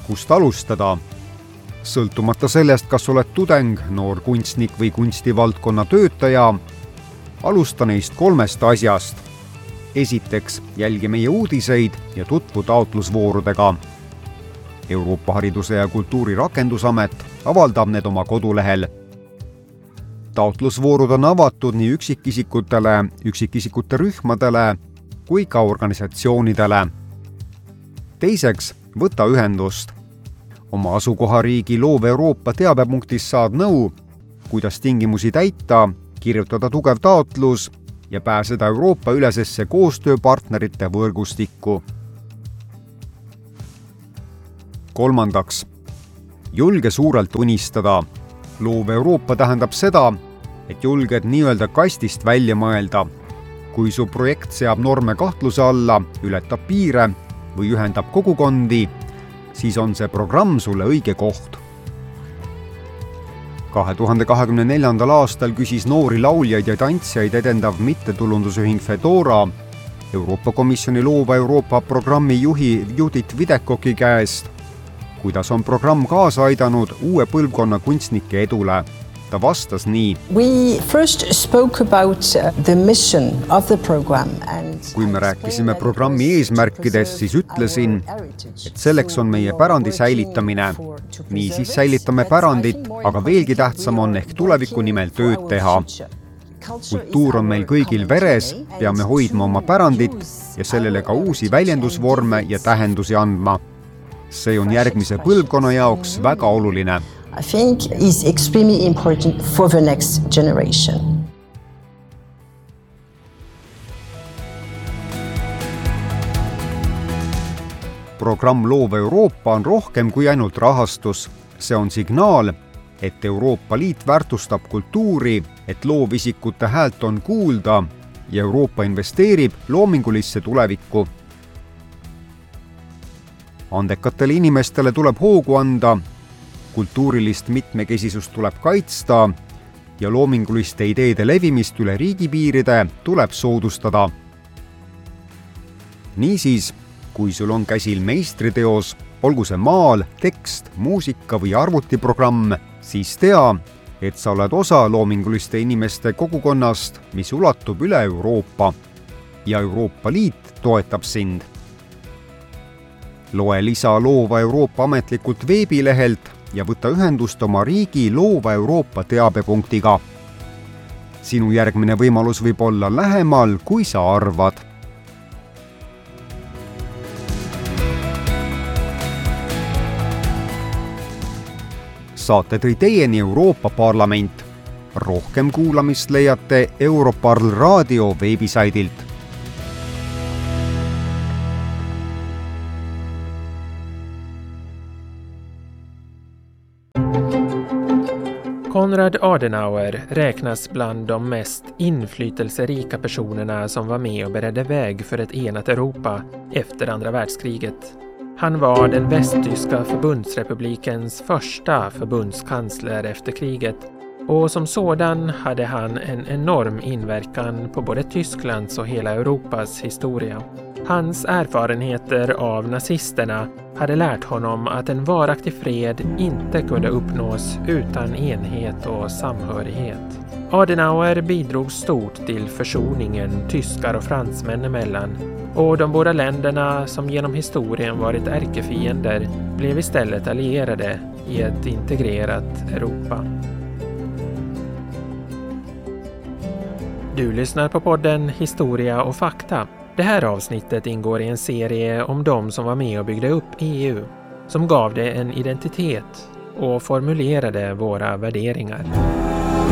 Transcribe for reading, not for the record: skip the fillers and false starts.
kust alustada. Sõltumata sellest, kas oled tudeng, noor kunstnik või kunstivaldkonna töötaja, alusta neist 3 asjast. Esiteks, jälgi meie uudiseid ja tutvu taotlusvoorudega. Euroopa Hariduse ja Kultuuri Rakendusamet avaldab need oma kodulehel. Taotlusvoorud on avatud nii üksikisikutele, üksikisikute rühmadele kui ka organisatsioonidele. Teiseks, võta ühendust. Oma asukohariigi Loov Euroopa teabepunktis saad nõu, kuidas tingimusi täita, kirjutada tugev taotlus ja pääseda Euroopa ülesesse koostööpartnerite võrgustikku. Kolmandaks, julge suurelt unistada. Loov Euroopa tähendab seda, et julged nii-öelda kastist välja mõelda. Kui su projekt seab norme kahtluse alla, ületab piire või ühendab kogukondi, siis on see programm sulle õige koht. 2024. aastal küsis noori lauljaid ja tantsijaid edendav mittetulundusühing Fedora Euroopa Komisjoni Loova Euroopa programmi juhi Judith Videkoki käest, kuidas on programm kaasa aidanud uue põlvkonna kunstnike edule. Ta vastas nii. Kui me rääkisime programmi eesmärkidest, siis ütlesin, et selleks on meie pärandi säilitamine. Niisiis säilitame pärandit, aga veelgi tähtsam on ehk tuleviku nimel tööd teha. Kultuur on meil kõigil veres, peame hoidma oma pärandit ja sellele ka uusi väljendusvorme ja tähendusi andma. See on järgmise põlvkonna jaoks väga oluline. I think is extremely important for the next generation. Programm Loov Euroopa on rohkem kui ainult rahastus. See on signaal, et Euroopa Liit väärtustab kultuuri, et loovisikute häält on kuulda ja Euroopa investeerib loomingulisse tulevikku. Andekatele inimestele tuleb hoogu anda, kultuurilist mitmekesisust tuleb kaitsta ja loominguliste ideede levimist üle riigipiiride tuleb soodustada. Niisiis, kui sul on käsil meistriteos, olgu see maal, tekst, muusika või arvutiprogramm, siis tea, et sa oled osa loominguliste inimeste kogukonnast, mis ulatub üle Euroopa ja Euroopa Liit toetab sind. Loe lisa Loova Euroopa ametlikult veebilehelt ja võta ühendust oma riigi Loova Euroopa teabepunktiga. Sinu järgmine võimalus võib olla lähemal, kui sa arvad. Saate tõi teieni Euroopa Parlament. Rohkem kuulamist leiate Europarl raadio veebisaidilt. Konrad Adenauer räknas bland de mest inflytelserika personerna som var med och beredde väg för ett enat Europa efter andra världskriget. Han var den västtyska förbundsrepublikens första förbundskansler efter kriget och som sådan hade han en enorm inverkan på både Tysklands och hela Europas historia. Hans erfarenheter av nazisterna hade lärt honom att en varaktig fred inte kunde uppnås utan enhet och samhörighet. Adenauer bidrog stort till försoningen tyskar och fransmän emellan, och de båda länderna som genom historien varit ärkefiender blev istället allierade i ett integrerat Europa. Du lyssnar på podden Historia och fakta. Det här avsnittet ingår i en serie om de som var med och byggde upp EU, som gav det en identitet och formulerade våra värderingar.